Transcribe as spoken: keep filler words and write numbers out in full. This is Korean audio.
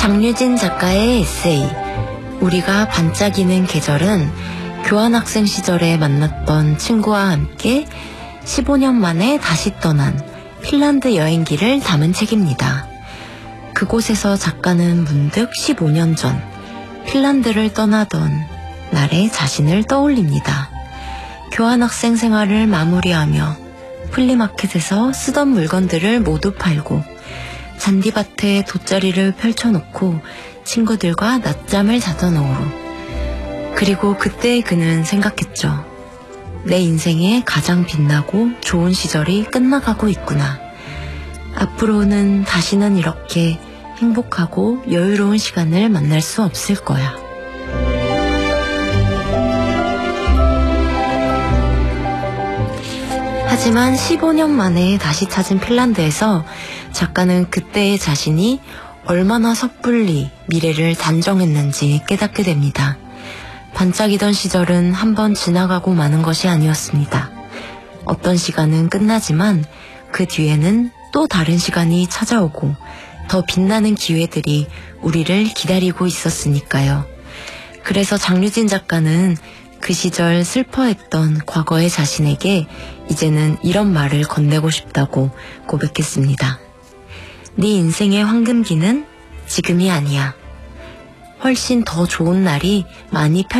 장류진 작가의 에세이 우리가 반짝이는 계절은 교환학생 시절에 만났던 친구와 함께 십오 년 만에 다시 떠난 핀란드 여행기를 담은 책입니다. 그곳에서 작가는 문득 십오 년 전 핀란드를 떠나던 날의 자신을 떠올립니다. 교환학생 생활을 마무리하며 플리마켓에서 쓰던 물건들을 모두 팔고 잔디밭에 돗자리를 펼쳐놓고 친구들과 낮잠을 자던 오후. 그리고 그때 그는 생각했죠. 내 인생의 가장 빛나고 좋은 시절이 끝나가고 있구나. 앞으로는 다시는 이렇게 행복하고 여유로운 시간을 만날 수 없을 거야. 하지만 십오 년 만에 다시 찾은 핀란드에서 작가는 그때의 자신이 얼마나 섣불리 미래를 단정했는지 깨닫게 됩니다. 반짝이던 시절은 한번 지나가고 마는 것이 아니었습니다. 어떤 시간은 끝나지만 그 뒤에는 또 다른 시간이 찾아오고 더 빛나는 기회들이 우리를 기다리고 있었으니까요. 그래서 장류진 작가는 그 시절 슬퍼했던 과거의 자신에게 이제는 이런 말을 건네고 싶다고 고백했습니다. 네 인생의 황금기는 지금이 아니야. 훨씬 더 좋은 날이 많이 펼쳐졌어.